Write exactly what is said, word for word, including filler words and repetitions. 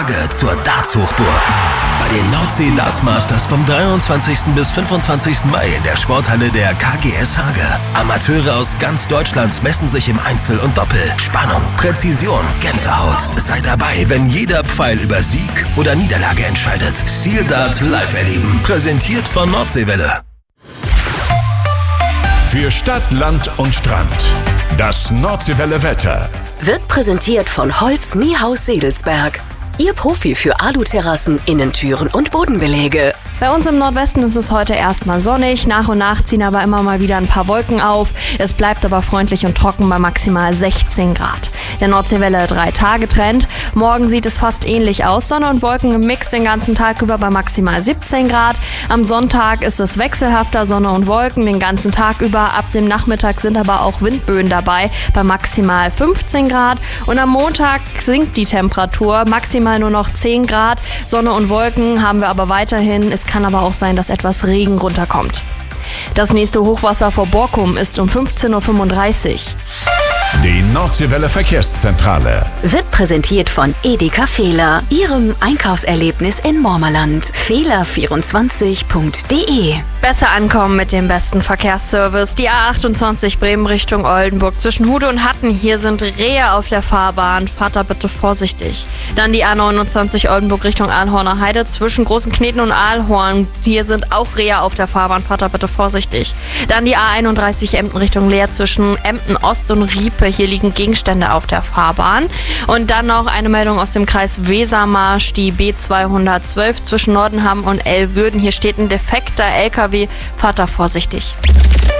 Zur Darts-Hochburg. Bei den Nordsee Darts Masters vom dreiundzwanzigsten bis fünfundzwanzigsten Mai in der Sporthalle der K G S Hage. Amateure aus ganz Deutschland messen sich im Einzel und Doppel. Spannung, Präzision, Gänsehaut. Sei dabei, wenn jeder Pfeil über Sieg oder Niederlage entscheidet. Steel Dart live erleben. Präsentiert von Nordseewelle. Für Stadt, Land und Strand. Das Nordseewelle Wetter. Wird präsentiert von Holz Niehaus Sedelsberg. Ihr Profi für Aluterrassen, Innentüren und Bodenbeläge. Bei uns im Nordwesten ist es heute erstmal sonnig, nach und nach ziehen aber immer mal wieder ein paar Wolken auf. Es bleibt aber freundlich und trocken bei maximal sechzehn Grad. Der Nordseewelle drei Tage Trend. Morgen sieht es fast ähnlich aus, Sonne und Wolken im Mix den ganzen Tag über bei maximal siebzehn Grad. Am Sonntag ist es wechselhafter, Sonne und Wolken den ganzen Tag über. Ab dem Nachmittag sind aber auch Windböen dabei bei maximal fünfzehn Grad. Und am Montag sinkt die Temperatur, maximal nur noch zehn Grad. Sonne und Wolken haben wir aber weiterhin. Es kann aber auch sein, dass etwas Regen runterkommt. Das nächste Hochwasser vor Borkum ist um fünfzehn Uhr fünfunddreißig. Die Nordseewelle Verkehrszentrale Wird präsentiert von Edeka Fehler, Ihrem Einkaufserlebnis in Mormerland. Fehler vierundzwanzig punkt de. Besser ankommen mit dem besten Verkehrsservice. Die A achtundzwanzig Bremen Richtung Oldenburg zwischen Hude und Hatten. Hier sind Rehe auf der Fahrbahn. Fahrt da bitte vorsichtig. Dann die A neunundzwanzig Oldenburg Richtung Aalhorner Heide zwischen Großen Kneten und Aalhorn. Hier sind auch Rehe auf der Fahrbahn. Fahrt da bitte vorsichtig. Dann die A einunddreißig Emden Richtung Leer zwischen Emden Ost und Riepe. Hier liegen Gegenstände auf der Fahrbahn. Und dann noch eine Meldung aus dem Kreis Wesermarsch. Die B zweihundertzwölf zwischen Nordenham und Elwürden. Hier steht ein defekter L K W. Fahrt da vorsichtig.